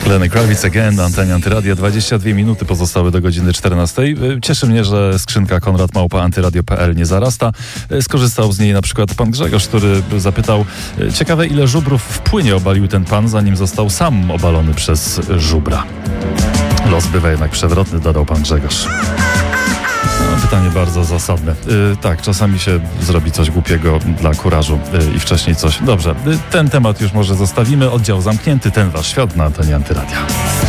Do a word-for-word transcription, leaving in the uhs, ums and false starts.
Lenny Kravitz Again na antenie Antyradia. dwadzieścia dwie minuty pozostały do godziny czternastej. Cieszy mnie, że skrzynka konrad małpa antyradio kropka p l nie zarasta. Skorzystał z niej na przykład pan Grzegorz, który zapytał: ciekawe, ile żubrów w płynie obalił ten pan, zanim został sam obalony przez żubra. Los bywa jednak przewrotny, dodał pan Grzegorz. No, pytanie bardzo zasadne. Yy, tak, czasami się zrobi coś głupiego dla kurażu yy, i wcześniej coś. Dobrze, yy, ten temat już może zostawimy. Oddział zamknięty, ten wasz świat na antenie Antyradia.